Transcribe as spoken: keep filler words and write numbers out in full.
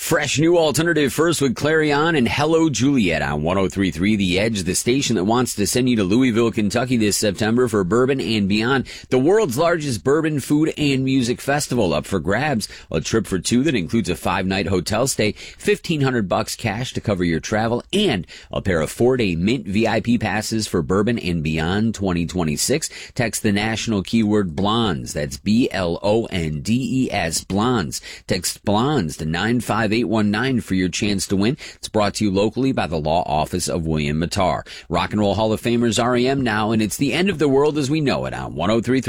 Fresh new alternative first with Clarion and Hello Juliet on one oh three point three The Edge, the station that wants to send you to Louisville, Kentucky this September for Bourbon and Beyond, the world's largest bourbon, food, and music festival. Up for grabs, a trip for two that includes a five-night hotel stay, fifteen hundred bucks cash to cover your travel, and a pair of four-day Mint V I P passes for Bourbon and Beyond twenty twenty-six. Text the national keyword BLONDES. That's B L O N D E S, BLONDES. Text BLONDES to nine five eight one nine for your chance to win. It's brought to you locally by the law office of William Mattar. Rock and Roll Hall of Famers R E M now, and it's the end of the world as we know it on one oh three point three